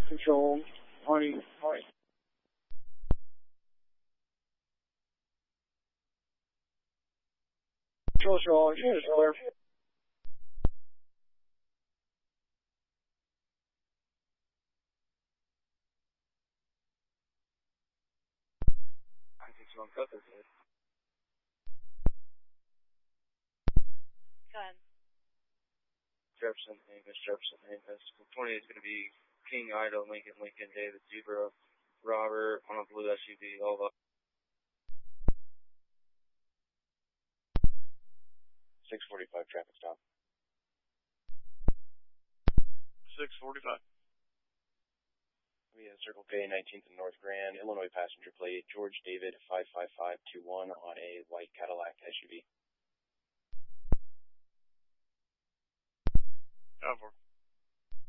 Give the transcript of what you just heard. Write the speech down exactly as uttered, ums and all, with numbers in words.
Control, Arnie, Arnie. Control, Control, unit is clear. Go ahead. Jefferson, Amos, Jefferson, Amos. twenty is going to be King, Idaho, Lincoln, Lincoln, David, Zebra, Robert, on a blue S U V, all up. six forty-five traffic stop. six forty-five. We have Circle K, nineteenth and North Grand, Illinois passenger plate, George David five five five two one on a white Cadillac S U V. Over.